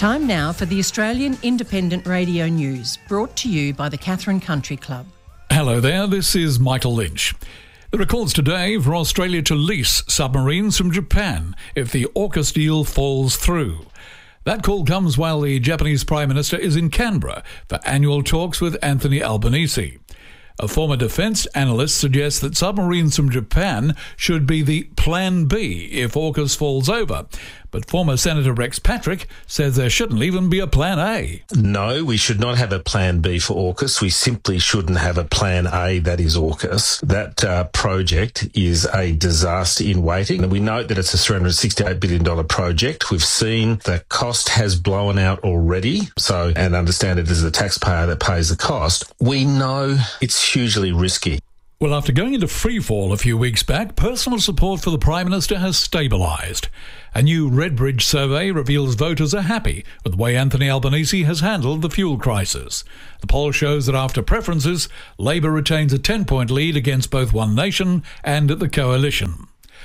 Time now for the Australian Independent Radio News, brought to you by the Katherine Country Club. Hello there, this is Michael Lynch. There are calls today for Australia to lease submarines from Japan if the AUKUS deal falls through. That call comes while the Japanese Prime Minister is in Canberra for annual talks with Anthony Albanese. A former defence analyst suggests that submarines from Japan should be the Plan B if AUKUS falls over. But former Senator Rex Patrick says there shouldn't even be a Plan A. No, we should not have a Plan B for AUKUS. We simply shouldn't have a Plan A that is AUKUS. That project is a disaster in waiting. And we note that it's a $368 billion project. We've seen the cost has blown out already. And understand it is the taxpayer that pays the cost. We know it's hugely risky. Well, after going into freefall a few weeks back, personal support for the Prime Minister has stabilised. A new Redbridge survey reveals voters are happy with the way Anthony Albanese has handled the fuel crisis. The poll shows that after preferences, Labor retains a 10-point lead against both One Nation and the Coalition.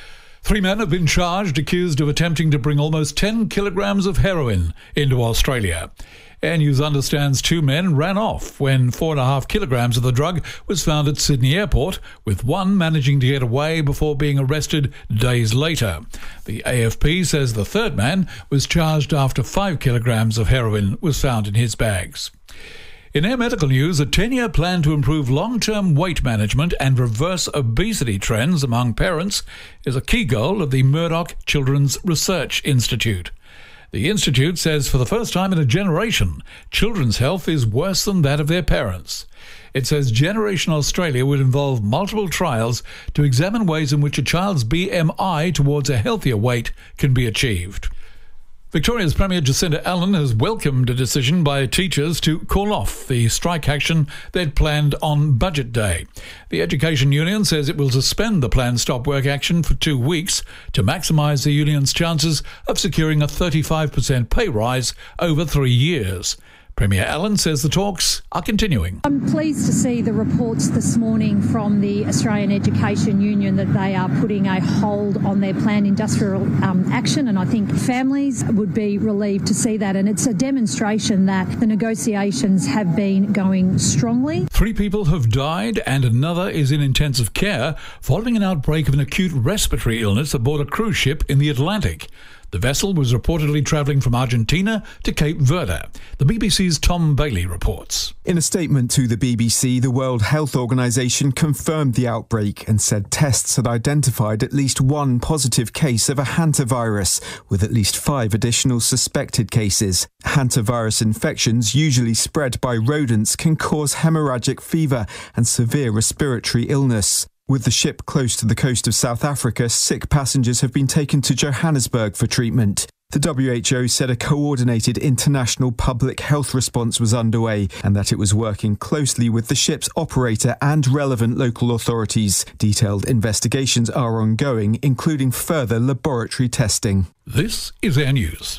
3 men have been charged, accused of attempting to bring almost 10 kilograms of heroin into Australia. Air News understands 2 men ran off when 4.5 kilograms of the drug was found at Sydney Airport, with one managing to get away before being arrested days later. The AFP says the third man was charged after 5 kilograms of heroin was found in his bags. In Air Medical News, a 10-year plan to improve long-term weight management and reverse obesity trends among parents is a key goal of the Murdoch Children's Research Institute. The Institute says for the first time in a generation, children's health is worse than that of their parents. It says Generation Australia would involve multiple trials to examine ways in which a child's BMI towards a healthier weight can be achieved. Victoria's Premier Jacinta Allen has welcomed a decision by teachers to call off the strike action they'd planned on Budget Day. The Education Union says it will suspend the planned stop work action for 2 weeks to maximise the union's chances of securing a 35% pay rise over 3 years. Premier Allen says the talks are continuing. I'm pleased to see the reports this morning from the Australian Education Union that they are putting a hold on their planned industrial action, and I think families would be relieved to see that. And it's a demonstration that the negotiations have been going strongly. 3 people have died and another is in intensive care following an outbreak of an acute respiratory illness aboard a cruise ship in the Atlantic. The vessel was reportedly travelling from Argentina to Cape Verde. The BBC's Tom Bailey reports. In a statement to the BBC, the World Health Organization confirmed the outbreak and said tests had identified at least 1 positive case of a hantavirus, with at least 5 additional suspected cases. Hantavirus infections, usually spread by rodents, can cause hemorrhagic fever and severe respiratory illness. With the ship close to the coast of South Africa, sick passengers have been taken to Johannesburg for treatment. The WHO said a coordinated international public health response was underway and that it was working closely with the ship's operator and relevant local authorities. Detailed investigations are ongoing, including further laboratory testing. This is Air News.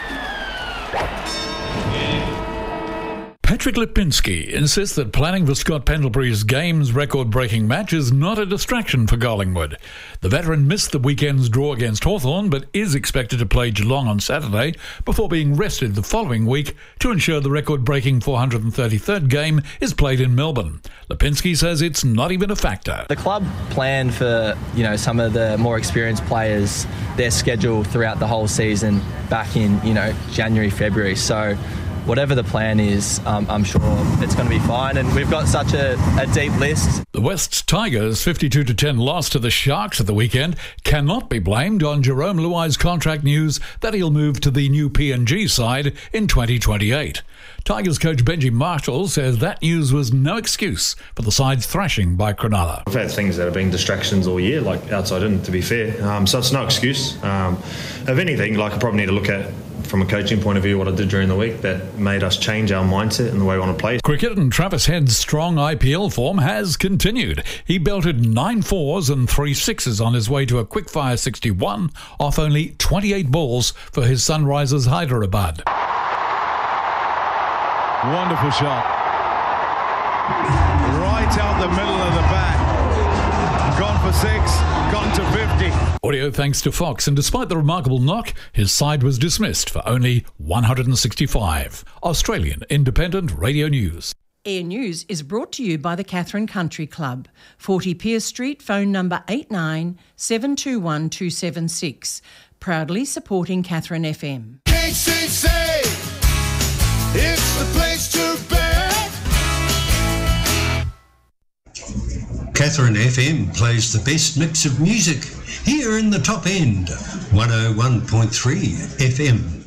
Patrick Lipinski insists that planning for Scott Pendlebury's Games record-breaking match is not a distraction for Collingwood. The veteran missed the weekend's draw against Hawthorn, but is expected to play Geelong on Saturday before being rested the following week to ensure the record-breaking 433rd game is played in Melbourne. Lipinski says it's not even a factor. The club planned for, some of the more experienced players, their schedule throughout the whole season back in, January, February. So whatever the plan is, I'm sure it's going to be fine. And we've got such a deep list. The West's Tigers' 52-10 loss to the Sharks at the weekend cannot be blamed on Jerome Luai's contract news that he'll move to the new PNG side in 2028. Tigers coach Benji Marshall says that news was no excuse for the side's thrashing by Cronulla. I've had things that have been distractions all year, like outside in, to be fair. So it's no excuse. If anything, I probably need to look at, from a coaching point of view, what I did during the week that made us change our mindset and the way we want to play. Cricket and Travis Head's strong IPL form has continued. He belted 9 4s and 3 6s on his way to a quickfire 61 off only 28 balls for his Sunrisers Hyderabad. Wonderful shot. Right out the middle of the bat. Gone for 6, gone to 50. Audio thanks to Fox, and despite the remarkable knock, his side was dismissed for only 165. Australian Independent Radio News. Air News is brought to you by the Catherine Country Club, 40 Pierce Street, phone number 89 721 276. Proudly supporting Catherine FM. KCC, it's the place to be. Catherine FM plays the best mix of music here in the top end, 101.3 FM.